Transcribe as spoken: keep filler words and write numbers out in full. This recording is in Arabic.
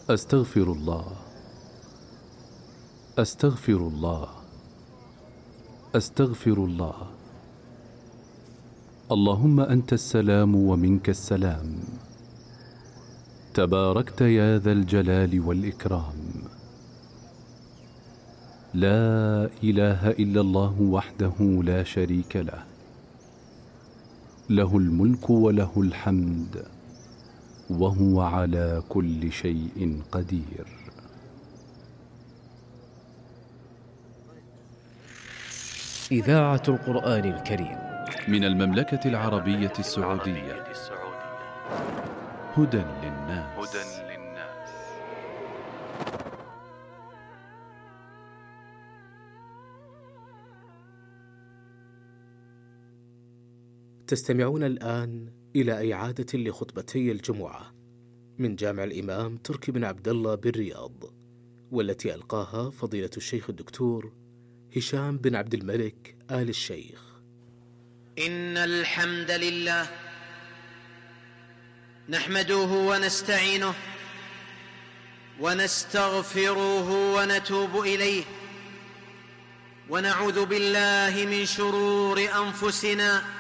أستغفر الله أستغفر الله أستغفر الله. اللهم أنت السلام ومنك السلام، تباركت يا ذا الجلال والإكرام. لا إله إلا الله وحده لا شريك له، له الملك وله الحمد وهو على كل شيء قدير. إذاعة القرآن الكريم من المملكة العربية السعودية. هدى للناس. تستمعون الآن إلى إعادة لخطبتي الجمعة من جامع الإمام تركي بن عبد الله بالرياض، والتي ألقاها فضيلة الشيخ الدكتور هشام بن عبد الملك آل الشيخ. إن الحمد لله نحمده ونستعينه ونستغفره ونتوب إليه، ونعوذ بالله من شرور أنفسنا